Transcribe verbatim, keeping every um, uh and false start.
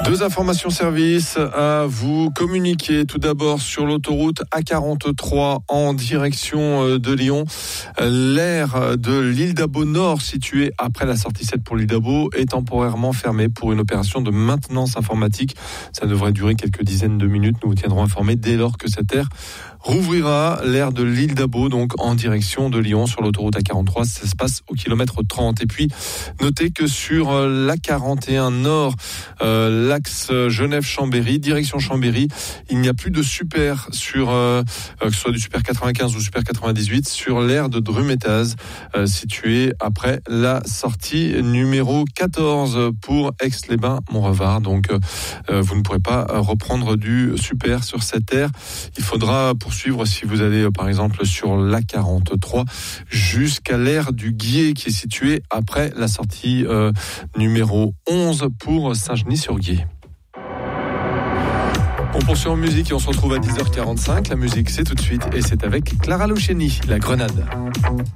Deux informations services à vous communiquer. Tout d'abord sur l'autoroute A quarante-trois en direction de Lyon. L'aire de l'île d'Abo Nord, située après la sortie sept pour l'île d'Abo, est temporairement fermée pour une opération de maintenance informatique. Ça devrait durer quelques dizaines de minutes. Nous vous tiendrons informés dès lors que cette aire rouvrira. L'aire de l'île d'Abo, donc en direction de Lyon sur l'autoroute A quarante-trois. Ça se passe au kilomètre trente. Et puis, notez que sur l'A quarante et un Nord, euh, l'axe Genève-Chambéry, direction Chambéry, il n'y a plus de super sur, euh, que ce soit du super quatre-vingt-quinze ou super quatre-vingt-dix-huit, sur l'aire de Drumettaz, euh, située après la sortie numéro quatorze pour Aix-les-Bains-Montrevard. Donc, euh, vous ne pourrez pas reprendre du super sur cette aire. Il faudra poursuivre si vous allez, euh, par exemple, sur l'A quarante-trois jusqu'à l'aire du Guiers, qui est située après la sortie euh, numéro onze pour Saint-Genis-sur-Guiers. On poursuit en musique et on se retrouve à dix heures quarante-cinq. La musique, c'est tout de suite et c'est avec Clara Luciani, La Grenade.